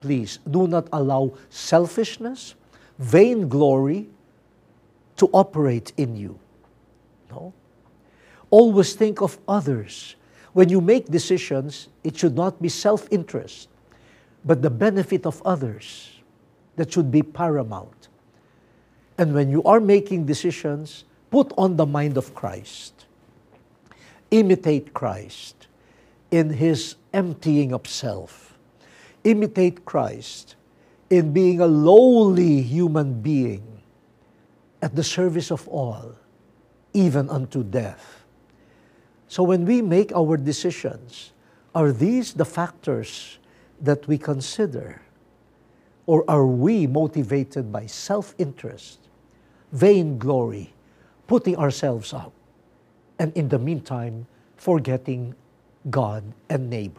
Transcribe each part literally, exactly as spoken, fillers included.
Please do not allow selfishness, vainglory to operate in you. No? Always think of others. When you make decisions, it should not be self-interest, but the benefit of others that should be paramount. And when you are making decisions, put on the mind of Christ. Imitate Christ in His emptying of self. Imitate Christ in being a lowly human being at the service of all, even unto death. So when we make our decisions, are these the factors that we consider? Or are we motivated by self-interest, vainglory, putting ourselves up, and in the meantime, forgetting God and neighbors?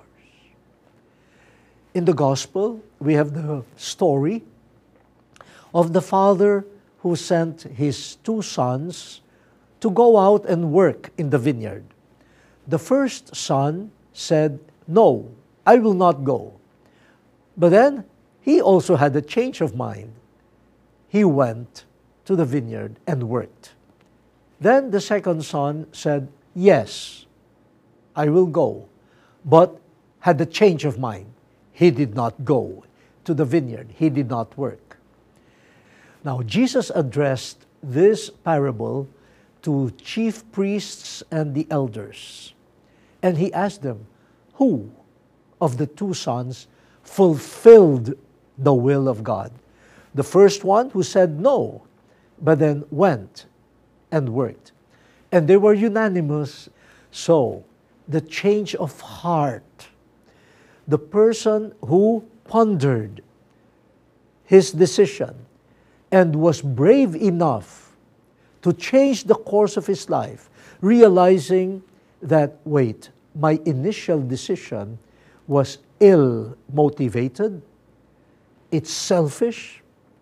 In the Gospel, we have the story of the father who sent his two sons to go out and work in the vineyard. The first son said, "No, I will not go." But then, he also had a change of mind. He went to the vineyard and worked. Then the second son said, "Yes, I will go," but had a change of mind. He did not go to the vineyard. He did not work. Now, Jesus addressed this parable to chief priests and the elders. And He asked them, who of the two sons fulfilled the will of God? The first one who said no, but then went and worked. And they were unanimous. So, the change of heart, the person who pondered his decision and was brave enough to change the course of his life, realizing that, wait, my initial decision was ill-motivated, it's selfish,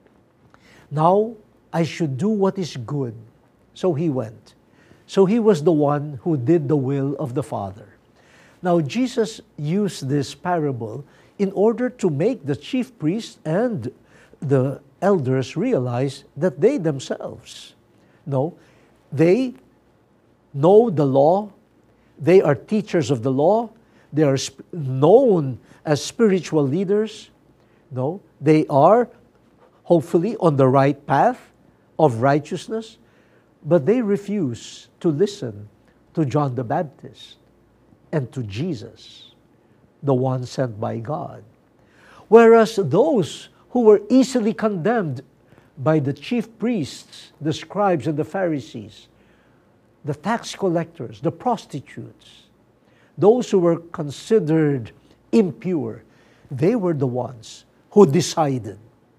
now I should do what is good. So he went. So he was the one who did the will of the Father. Now Jesus used this parable in order to make the chief priests and the elders realize that they themselves, no, they know the law, they are teachers of the law, they are sp- known as spiritual leaders, no, they are hopefully on the right path of righteousness, but they refuse to listen to John the Baptist and to Jesus, the one sent by God. Whereas those who were easily condemned by the chief priests, the scribes and the Pharisees, the tax collectors, the prostitutes, those who were considered impure, they were the ones who decided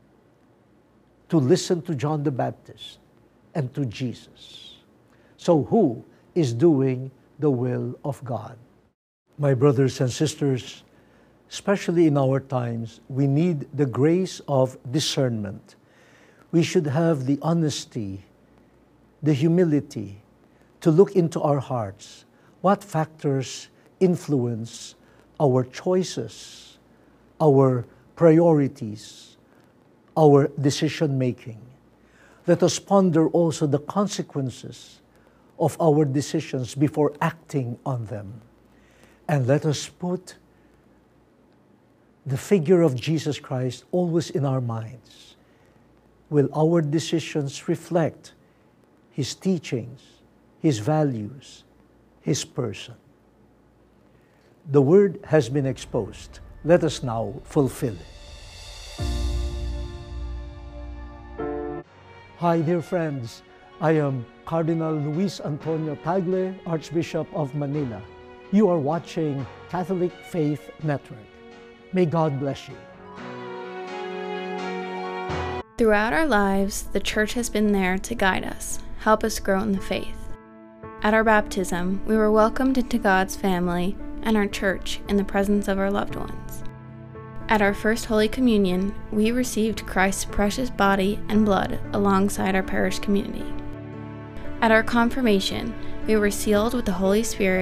to listen to John the Baptist and to Jesus. So who is doing the will of God? My brothers and sisters, especially in our times, we need the grace of discernment. We should have the honesty, the humility to look into our hearts. What factors influence our choices, our priorities, our decision-making? Let us ponder also the consequences of our decisions before acting on them. And let us put the figure of Jesus Christ always in our minds. Will our decisions reflect His teachings, His values, His person? The Word has been exposed. Let us now fulfill it. Hi, dear friends. I am Cardinal Luis Antonio Tagle, Archbishop of Manila. You are watching Catholic Faith Network. May God bless you. Throughout our lives, the Church has been there to guide us, help us grow in the faith. At our baptism, we were welcomed into God's family and our Church in the presence of our loved ones. At our First Holy Communion, we received Christ's precious body and blood alongside our parish community. At our confirmation, we were sealed with the Holy Spirit